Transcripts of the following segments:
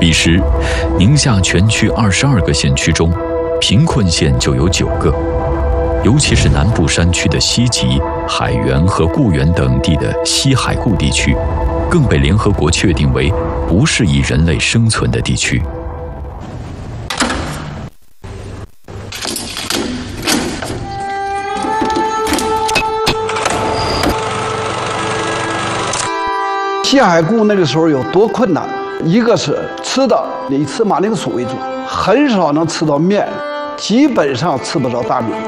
彼时，宁夏全区22个县区中，贫困县就有9个，尤其是南部山区的西极、海原和固原等地的西海固地区，更被联合国确定为不适宜人类生存的地区。 西海固那个时候有多困难？一个是吃的以吃马铃薯为主，很少能吃到面，基本上吃不着大米。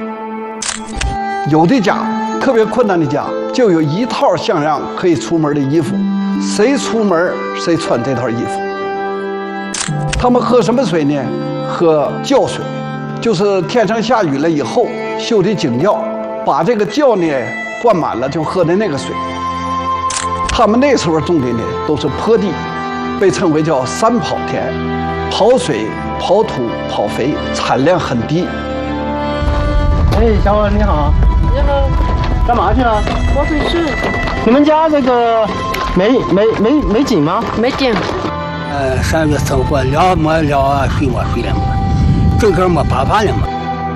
有的家特别困难的家，就有一套像样可以出门的衣服，谁出门谁穿这套衣服。他们喝什么水呢？喝窖水，就是天上下雨了以后修的井窖，把这个窖呢灌满了，就喝的那个水。他们那时候种的呢都是坡地，被称为叫三跑田，跑水、跑土、跑肥，产量很低。 哎，小伙你好。你好。干嘛去了？ 我回去。 你们家这个没井吗？ 没井。 3月生活了没了水没水了嘛，整个没办法了嘛。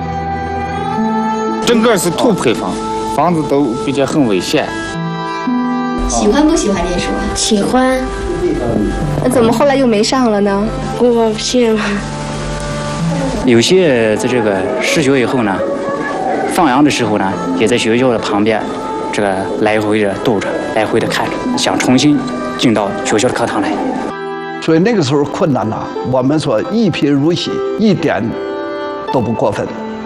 整个是土坯房，房子都比较很危险。 喜欢不喜欢念书？ 喜欢。 那怎么后来又没上了呢？ 过不去了。 有些在这个失学以后呢，放羊的时候呢，也在学校的旁边，这个来回的逗着，来回的看着，想重新进到学校的课堂来。 所以那个时候困难呐，我们说一贫如洗，一点都不过分。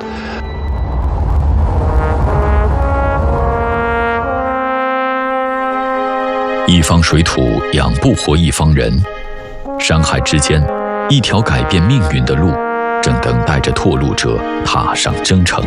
一方水土养不活一方人，山海之间，一条改变命运的路，正等待着拓路者踏上征程。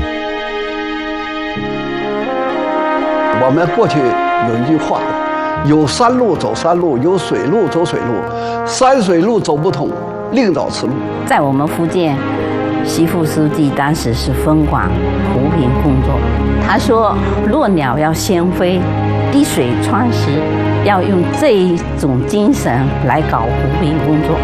我们过去有一句话，有山路走山路，有水路走水路，山水路走不通，另找此路。 在我们福建，习副书记当时是分管扶贫工作，他说落鸟要先飞，滴水穿石，要用这一种精神来搞扶贫工作。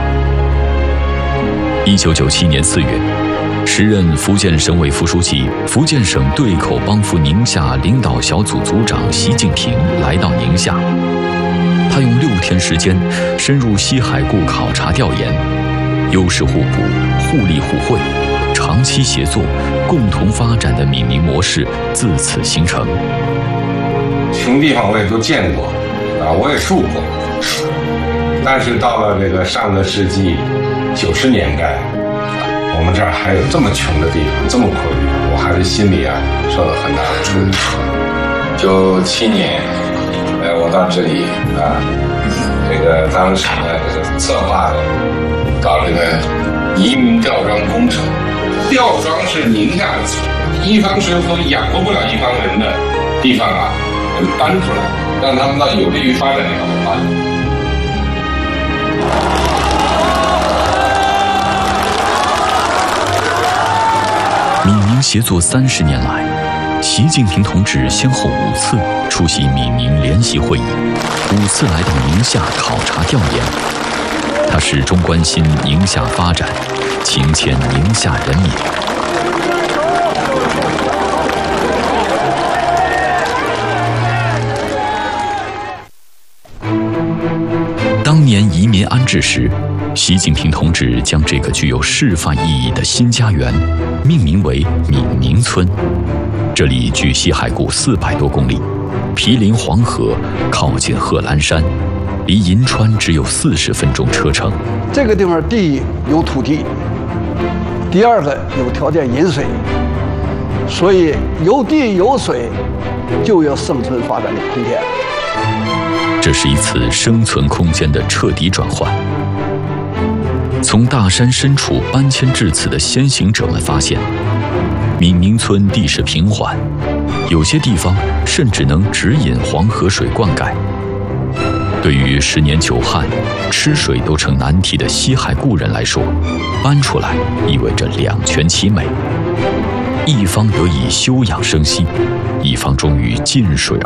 1997年4月，时任福建省委副书记、福建省对口帮扶宁夏领导小组组长习近平来到宁夏，他用6天时间深入西海固考察调研，优势互补、互利互惠、长期协作、共同发展的闽宁模式自此形成。 穷地方我也都见过，我也住过，但是到了这个上个世纪90年代，我们这儿还有这么穷的地方，这么苦的地方，我还是心里受到很大的冲击。97年，我到这里这个当时呢就是策划的搞这个移民吊庄工程。吊庄是宁夏一方水土养活不了一方人的地方就搬出来，让他们到有利于发展的地方发展。 闽宁协作30年来，习近平同志先后5次出席闽宁联席会议，5次来到宁夏考察调研。他始终关心宁夏发展，情牵宁夏人民。当年移民安置时，习近平同志将这个具有示范意义的新家园命名为闽宁村。这里距西海固400多公里，毗邻黄河，靠近贺兰山，离银川只有40分钟车程。 这个地方第一有土地，第二个有条件引水，所以有地有水就有生存发展的空间。 这是一次生存空间的彻底转换。从大山深处搬迁至此的先行者们发现，闽宁村地势平缓，有些地方甚至能直引黄河水灌溉。对于10年久旱、吃水都成难题的西海固人来说，搬出来意味着两全其美，一方得以休养生息，一方终于近水